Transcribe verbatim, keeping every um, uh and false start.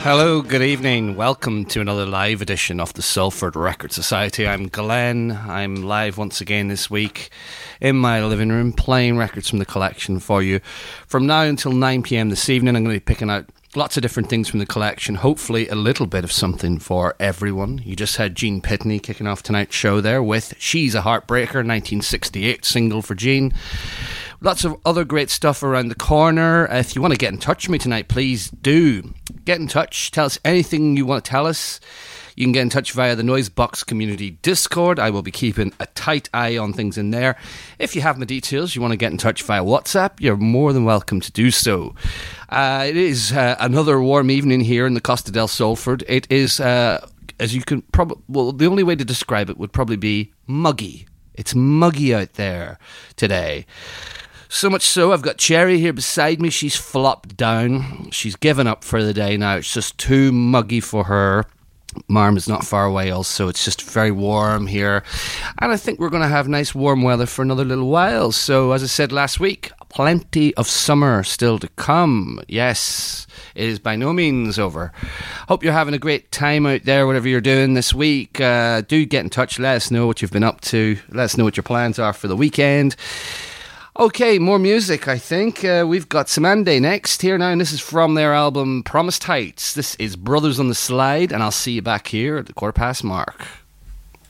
Hello, good evening. Welcome to another live edition of the Salford Record Society. I'm Glenn. I'm live once again this week in my living room playing records from the collection for you. From now until nine p.m. this evening, I'm going to be picking out lots of different things from the collection, hopefully a little bit of something for everyone. You just had Gene Pitney kicking off tonight's show there with She's a Heartbreaker, nineteen sixty-eight single for Gene. Lots of other great stuff around the corner. If you want to get in touch with me tonight, please do. Get in touch. Tell us anything you want to tell us. You can get in touch via the Noisebox Community Discord. I will be keeping a tight eye on things in there. If you have my details, you want to get in touch via WhatsApp, you're more than welcome to do so. Uh, it is uh, another warm evening here in the Costa del Salford. It is, uh, as you can probably, well, the only way to describe it would probably be muggy. It's muggy out there today. So much so, I've got Cherry here beside me. She's flopped down. She's given up for the day now. It's just too muggy for her. Marm is not far away also. It's just very warm here. And I think we're going to have nice warm weather for another little while. So, as I said last week, plenty of summer still to come. Yes, it is by no means over. Hope you're having a great time out there, whatever you're doing this week. Uh, do get in touch. Let us know what you've been up to. Let us know what your plans are for the weekend. Okay, more music, I think. Uh, we've got Samande next here now, and this is from their album Promised Heights. This is Brothers on the Slide, and I'll see you back here at the quarter past mark.